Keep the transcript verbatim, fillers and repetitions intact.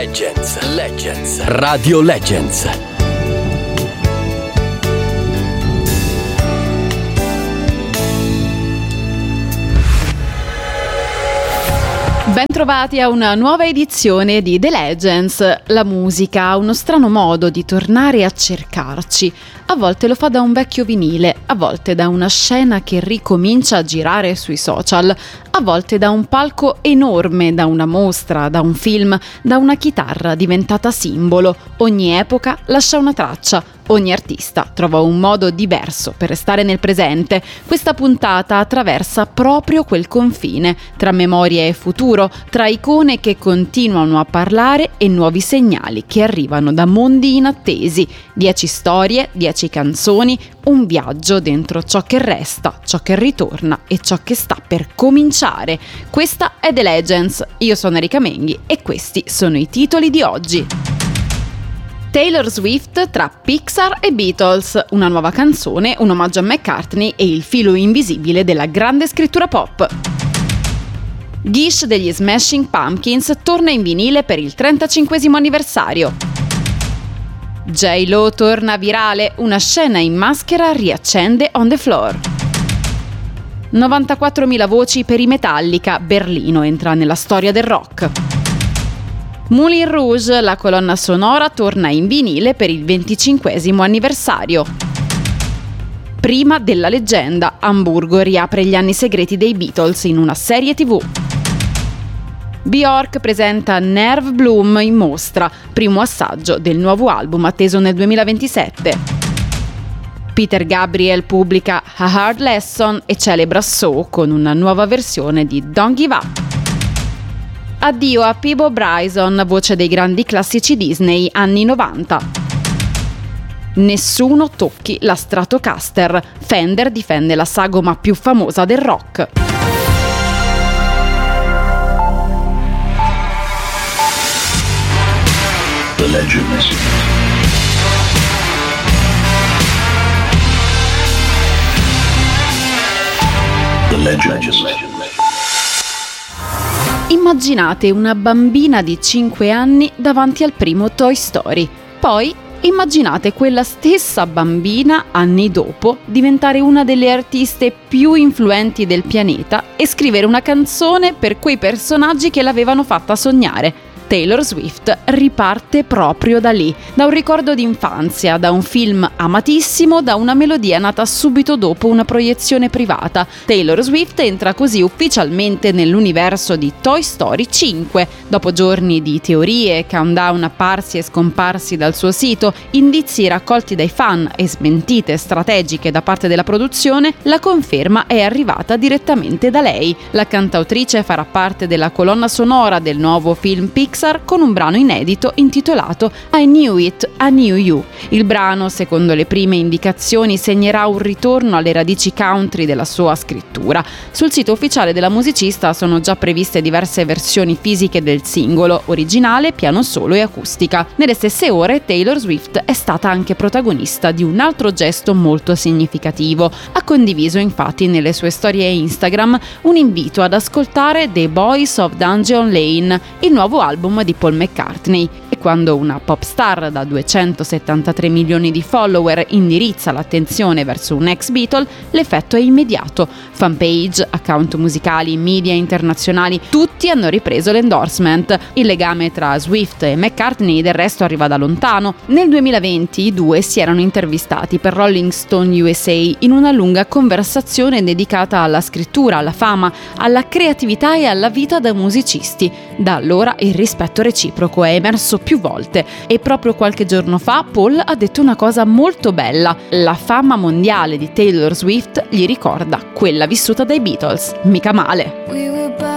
Legends, Legends, Radio Legends. Bentrovati a una nuova edizione di The Legends. La musica ha uno strano modo di tornare a cercarci. A volte lo fa da un vecchio vinile, a volte da una scena che ricomincia a girare sui social, a volte da un palco enorme, da una mostra, da un film, da una chitarra diventata simbolo. Ogni epoca lascia una traccia. Ogni artista trova un modo diverso per restare nel presente. Questa puntata attraversa proprio quel confine tra memoria e futuro, tra icone che continuano a parlare e nuovi segnali che arrivano da mondi inattesi. Dieci storie, dieci canzoni, un viaggio dentro ciò che resta, ciò che ritorna e ciò che sta per cominciare. Questa è The Legends. Io sono Erika Menghi e questi sono i titoli di oggi. Taylor Swift tra Pixar e Beatles, una nuova canzone, un omaggio a McCartney e il filo invisibile della grande scrittura pop. Gish degli Smashing Pumpkins torna in vinile per il trentacinquesimo anniversario. J-Lo torna virale, una scena in maschera riaccende On the Floor. novantaquattromila voci per i Metallica, Berlino entra nella storia del rock. Moulin Rouge, la colonna sonora, torna in vinile per il venticinquesimo anniversario. Prima della leggenda, Amburgo riapre gli anni segreti dei Beatles in una serie tivù. Björk presenta Nerve Bloom in mostra, primo assaggio del nuovo album atteso nel duemilaventisette. Peter Gabriel pubblica A Hard Lesson e celebra So con una nuova versione di Don't Give Up. Addio a Peabo Bryson, voce dei grandi classici Disney anni novanta. Nessuno tocchi la Stratocaster. Fender difende la sagoma più famosa del rock. The Legends. The Legends. Immaginate una bambina di cinque anni davanti al primo Toy Story. Poi immaginate quella stessa bambina, anni dopo, diventare una delle artiste più influenti del pianeta e scrivere una canzone per quei personaggi che l'avevano fatta sognare. Taylor Swift riparte proprio da lì, da un ricordo d'infanzia, da un film amatissimo, da una melodia nata subito dopo una proiezione privata. Taylor Swift entra così ufficialmente nell'universo di Toy Story cinque. Dopo giorni di teorie, countdown apparsi e scomparsi dal suo sito, indizi raccolti dai fan e smentite strategiche da parte della produzione, la conferma è arrivata direttamente da lei. La cantautrice farà parte della colonna sonora del nuovo film Pixar con un brano inedito intitolato I Knew It, I Knew You. Il brano, secondo le prime indicazioni, segnerà un ritorno alle radici country della sua scrittura. Sul sito ufficiale della musicista sono già previste diverse versioni fisiche del singolo, originale, piano solo e acustica. Nelle stesse ore Taylor Swift è stata anche protagonista di un altro gesto molto significativo. Ha condiviso infatti nelle sue storie Instagram un invito ad ascoltare The Boys of Dungeon Lane, il nuovo album di Paul McCartney. E quando una pop star da duecentosettantatré milioni di follower indirizza l'attenzione verso un ex Beatle, l'effetto è immediato. Fanpage, account musicali, media internazionali, tutti hanno ripreso l'endorsement. Il legame tra Swift e McCartney del resto arriva da lontano. Nel duemilaventi i due si erano intervistati per Rolling Stone U S A in una lunga conversazione dedicata alla scrittura, alla fama, alla creatività e alla vita da musicisti. Da allora il rispetto reciproco è emerso più volte e proprio qualche giorno fa Paul ha detto una cosa molto bella: la fama mondiale di Taylor Swift gli ricorda quella vissuta dai Beatles. Mica male.